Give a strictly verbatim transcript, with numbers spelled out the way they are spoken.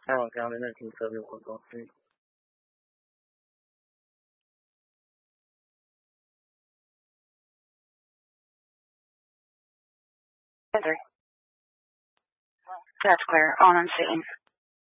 Allen County, nineteen seventy-one, Gulf Street. That's clear. On and scene.